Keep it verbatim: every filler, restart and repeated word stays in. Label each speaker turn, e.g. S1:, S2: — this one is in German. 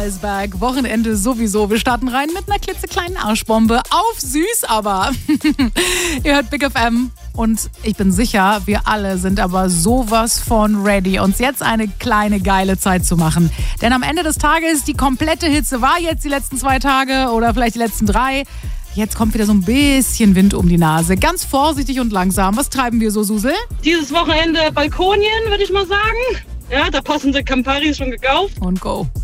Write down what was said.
S1: is back. Wochenende sowieso. Wir starten rein mit einer klitzekleinen Arschbombe. Auf süß aber. Ihr hört Big F M. Und ich bin sicher, wir alle sind aber sowas von ready, uns jetzt eine kleine geile Zeit zu machen. Denn am Ende des Tages, die komplette Hitze war jetzt die letzten zwei Tage oder vielleicht die letzten drei. Jetzt kommt wieder so ein bisschen Wind um die Nase. Ganz vorsichtig und langsam. Was treiben wir so, Susel?
S2: Dieses Wochenende Balkonien, würde ich mal sagen. Ja, der passende Campari ist schon gekauft.
S1: Und go.